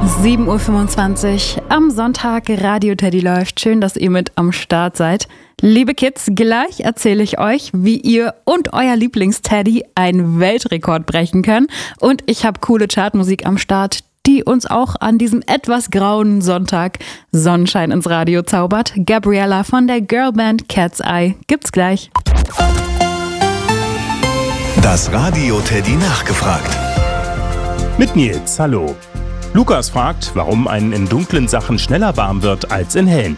7.25 Uhr am Sonntag, Radio Teddy läuft. Schön, dass ihr mit am Start seid. Liebe Kids, gleich erzähle ich euch, wie ihr und euer Lieblingsteddy einen Weltrekord brechen können. Und ich habe coole Chartmusik am Start, die uns auch an diesem etwas grauen Sonntag Sonnenschein ins Radio zaubert. Gabriella von der Girlband Cat's Eye gibt's gleich. Das Radio Teddy nachgefragt. Mit Nils, hallo. Lukas fragt, warum einem in dunklen Sachen schneller warm wird als in hellen.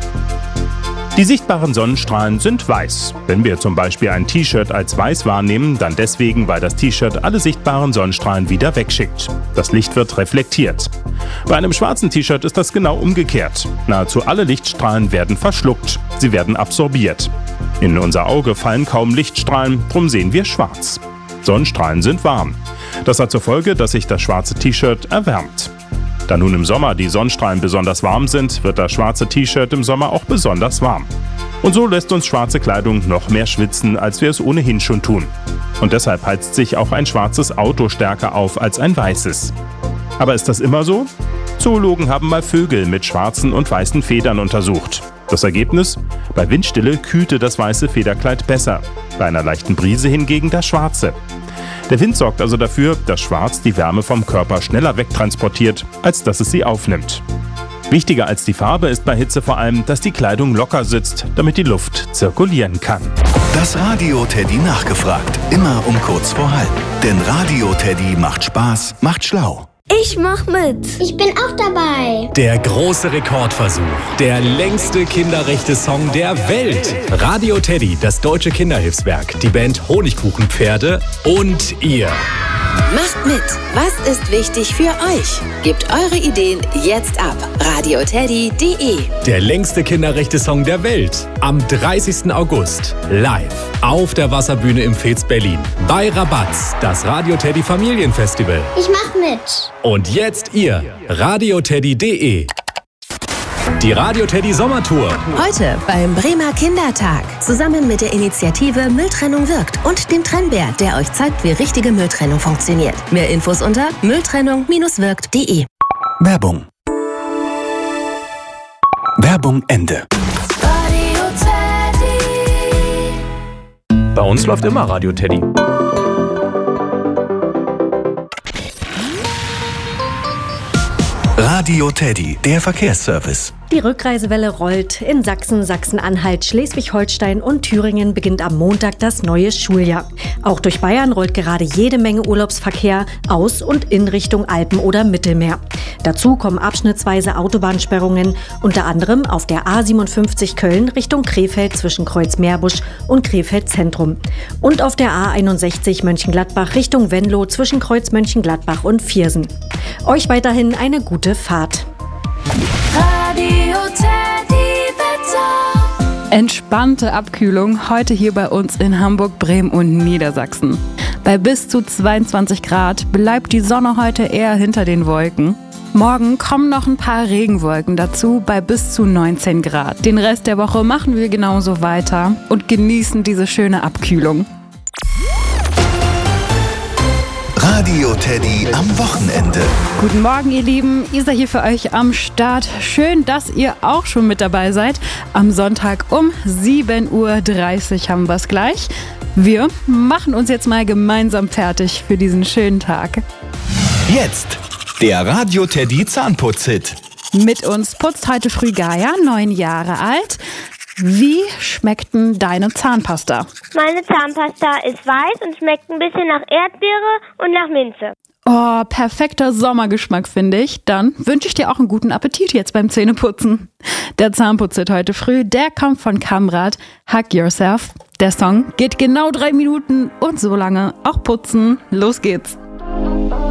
Die sichtbaren Sonnenstrahlen sind weiß. Wenn wir zum Beispiel ein T-Shirt als weiß wahrnehmen, dann deswegen, weil das T-Shirt alle sichtbaren Sonnenstrahlen wieder wegschickt. Das Licht wird reflektiert. Bei einem schwarzen T-Shirt ist das genau umgekehrt. Nahezu alle Lichtstrahlen werden verschluckt. Sie werden absorbiert. In unser Auge fallen kaum Lichtstrahlen, drum sehen wir schwarz. Sonnenstrahlen sind warm. Das hat zur Folge, dass sich das schwarze T-Shirt erwärmt. Da nun im Sommer die Sonnenstrahlen besonders warm sind, wird das schwarze T-Shirt im Sommer auch besonders warm. Und so lässt uns schwarze Kleidung noch mehr schwitzen, als wir es ohnehin schon tun. Und deshalb heizt sich auch ein schwarzes Auto stärker auf als ein weißes. Aber ist das immer so? Zoologen haben mal Vögel mit schwarzen und weißen Federn untersucht. Das Ergebnis? Bei Windstille kühlte das weiße Federkleid besser, bei einer leichten Brise hingegen das schwarze. Der Wind sorgt also dafür, dass Schwarz die Wärme vom Körper schneller wegtransportiert, als dass es sie aufnimmt. Wichtiger als die Farbe ist bei Hitze vor allem, dass die Kleidung locker sitzt, damit die Luft zirkulieren kann. Das Radio Teddy nachgefragt. Immer um kurz vor halb. Denn Radio Teddy macht Spaß, macht schlau. Ich mach mit. Ich bin auch dabei. Der große Rekordversuch. Der längste Kinderrechte-Song der Welt. Radio Teddy, das deutsche Kinderhilfswerk, die Band Honigkuchenpferde und ihr. Macht mit. Was ist wichtig für euch? Gebt eure Ideen jetzt ab. radioteddy.de. Der längste Kinderrechte-Song der Welt. Am 30. August. Live. Auf der Wasserbühne im Fez Berlin. Bei Rabatz. Das Radio Teddy Familienfestival. Ich mach mit. Und jetzt ihr. radioteddy.de. Die Radio Teddy Sommertour. Heute beim Bremer Kindertag. Zusammen mit der Initiative Mülltrennung wirkt und dem Trennbär, der euch zeigt, wie richtige Mülltrennung funktioniert. Mehr Infos unter mülltrennung-wirkt.de. Werbung. Werbung Ende. Radio Teddy. Bei uns läuft immer Radio Teddy. Radio Teddy, der Verkehrsservice. Die Rückreisewelle rollt. In Sachsen, Sachsen-Anhalt, Schleswig-Holstein und Thüringen beginnt am Montag das neue Schuljahr. Auch durch Bayern rollt gerade jede Menge Urlaubsverkehr aus und in Richtung Alpen oder Mittelmeer. Dazu kommen abschnittsweise Autobahnsperrungen, unter anderem auf der A57 Köln Richtung Krefeld zwischen Kreuzmeerbusch und Krefeld Zentrum. Und auf der A61 Mönchengladbach Richtung Venlo zwischen Kreuz Mönchengladbach und Viersen. Euch weiterhin eine gute Fahrt. Radio Teddy Wetter. Entspannte Abkühlung heute hier bei uns in Hamburg, Bremen und Niedersachsen. Bei bis zu 22 Grad bleibt die Sonne heute eher hinter den Wolken. Morgen kommen noch ein paar Regenwolken dazu bei bis zu 19 Grad. Den Rest der Woche machen wir genauso weiter und genießen diese schöne Abkühlung. Radio Teddy am Wochenende. Guten Morgen, ihr Lieben. Isa hier für euch am Start. Schön, dass ihr auch schon mit dabei seid. Am Sonntag um 7.30 Uhr haben wir es gleich. Wir machen uns jetzt mal gemeinsam fertig für diesen schönen Tag. Jetzt der Radio Teddy Zahnputz-Hit. Mit uns putzt heute früh Gaia, 9 Jahre alt. Wie schmeckt denn deine Zahnpasta? Meine Zahnpasta ist weiß und schmeckt ein bisschen nach Erdbeere und nach Minze. Oh, perfekter Sommergeschmack, finde ich. Dann wünsche ich dir auch einen guten Appetit jetzt beim Zähneputzen. Der Zahnputz heute früh, der kommt von Kamrat, Hug Yourself. Der Song geht genau 3 Minuten und so lange auch putzen. Los geht's.